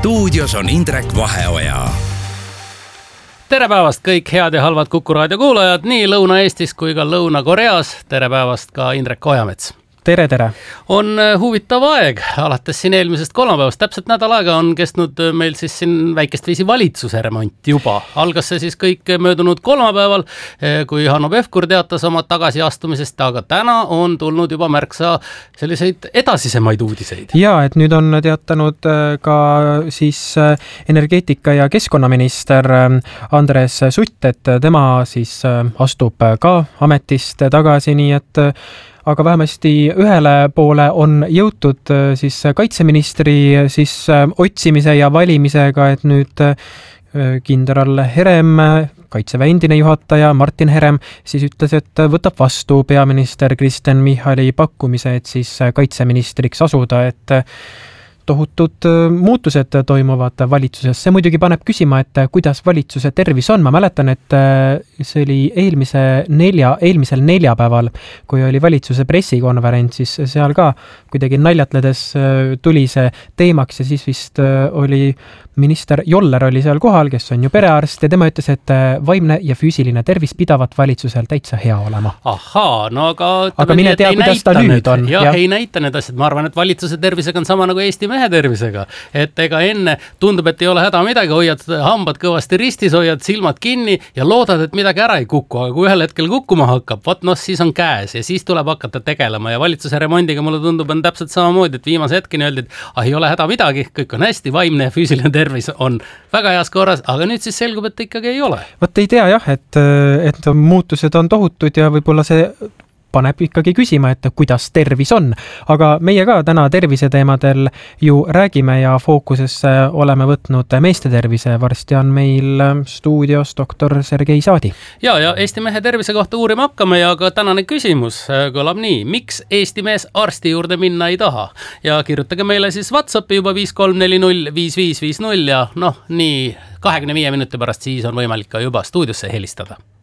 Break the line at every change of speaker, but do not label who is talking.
Stuudios on Indrek Vaheoja.
Tere päevast kõik head ja halvad Kuku raadio kuulajad nii Lõuna-Eestis kui ka Lõuna-Koreas. Tere päevast ka Indrek Ojamets.
Tere, tere.
On huvitav aeg, alates siin eelmisest kolmapäevast. Täpselt nädal aega on kestnud meil siis siin väikest viisi valitsuse remont juba. Algas see siis kõik möödunud kolmapäeval, kui Hanno Pevkur teatas oma tagasiastumisest, aga täna on tulnud juba märksa selliseid edasisemaid uudiseid.
Ja, et nüüd on teatanud ka siis energeetika- ja keskkonnaminister Andres Sutt, et tema siis astub ka ametist tagasi, nii et aga vähemasti ühele poole on jõutud siis kaitseministri siis otsimise ja valimisega, et nüüd kindral Herem, Kaitseväe endine juhataja Martin Herem siis ütles, et võtab vastu peaminister Kristen Michali pakkumise, et siis kaitseministriks asuda, et tohutud muutused toimuvad valitsuses. See muidugi paneb küsima, et kuidas valitsuse tervis on. Ma mäletan, et see oli eelmisel neljapäeval, kui oli valitsuse pressikonverents, siis seal ka kuidagi naljatledes tuli see teemaks ja siis vist oli minister Joller oli seal kohal, kes on ju perearst ja tema ütles, et vaimne ja füüsiline tervis pidavat valitsusel täitsa hea olema.
Ahaa, no aga
mine tea, kuidas ta nüüd on.
Jah, ei näita need asjad. Ma arvan, et valitsuse tervisega on sama nagu Eesti mehe tervisega. Et ega enne tundub, et ei ole häda midagi, hoiad hambad kõvasti ristis, hoiad silmad kinni ja loodad, et midagi ära ei kuku, aga kui ühel hetkel kukkuma hakkab, siis on käes ja siis tuleb hakata tegelema ja valitsuse remondiga mulle tundub on täpselt samamoodi, et viimase hetkeni öeldi, et ei ole häda midagi, kõik on hästi, vaimne ja füüsiline tervis on väga heas korras, aga nüüd siis selgub, et ikkagi ei ole.
Vot ei tea jah, et muutused on tohutud ja võib-olla see paneb ikkagi küsima, et kuidas tervis on. Aga meie ka täna terviseteemadel ju räägime ja fookusesse oleme võtnud meeste tervise. Varsti on meil stuudios doktor Sergei Saadi.
Ja Eesti mehe tervise kohta uurima hakkame ja ka tänane küsimus kõlab nii. Miks Eesti mees arsti juurde minna ei taha? Ja kirjutage meile siis WhatsAppi juba 53405550 ja nii 25 minuti pärast siis on võimalik ka juba stuudiosse helistada.